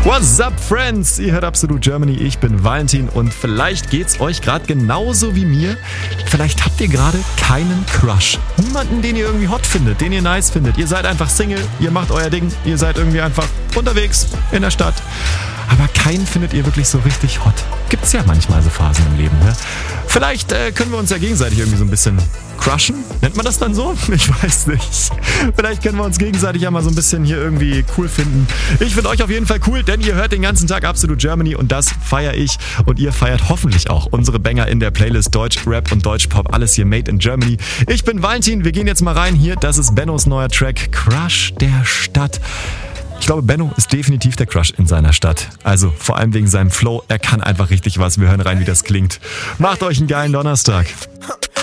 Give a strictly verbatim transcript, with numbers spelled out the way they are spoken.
What's up, Friends? Ihr hört Absolut Germany, ich bin Valentin und vielleicht geht's euch gerade genauso wie mir. Vielleicht habt ihr gerade keinen Crush. Niemanden, den ihr irgendwie hot findet, den ihr nice findet. Ihr seid einfach Single, ihr macht euer Ding, ihr seid irgendwie einfach unterwegs in der Stadt. Aber keinen findet ihr wirklich so richtig hot. Gibt's ja manchmal so Phasen im Leben, ne? Vielleicht äh, können wir uns ja gegenseitig irgendwie so ein bisschen crushen. Nennt man das dann so? Ich weiß nicht. Vielleicht können wir uns gegenseitig ja mal so ein bisschen hier irgendwie cool finden. Ich finde euch auf jeden Fall cool, denn ihr hört den ganzen Tag Absolut Germany und das feiere ich. Und ihr feiert hoffentlich auch unsere Banger in der Playlist Deutsch Rap und Deutsch Pop. Alles hier made in Germany. Ich bin Valentin, wir gehen jetzt mal rein hier. Das ist Bennos neuer Track Crush der Stadt. Ich glaube, Benno ist definitiv der Crush in seiner Stadt. Also vor allem wegen seinem Flow. Er kann einfach richtig was. Wir hören rein, wie das klingt. Macht euch einen geilen Donnerstag.